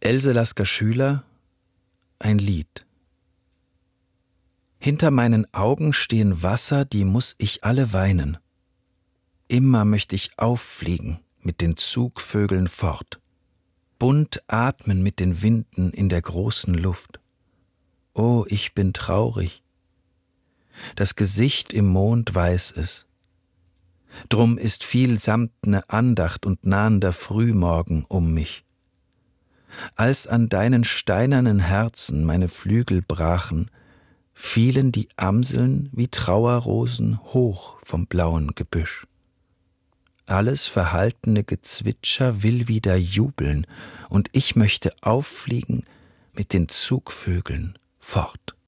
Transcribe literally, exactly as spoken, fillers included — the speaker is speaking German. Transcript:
Else Lasker-Schüler, ein Lied. Hinter meinen Augen stehen Wasser, die muß ich alle weinen. Immer möcht ich auffliegen mit den Zugvögeln fort, bunt atmen mit den Winden in der großen Luft. Oh, ich bin traurig. Das Gesicht im Mond weiß es. Drum ist viel samtne Andacht und nahender Frühmorgen um mich. Als an deinen steinernen Herzen meine Flügel brachen, fielen die Amseln wie Trauerrosen hoch vom blauen Gebüsch. Alles verhaltene Gezwitscher will wieder jubeln, und ich möchte auffliegen mit den Zugvögeln fort.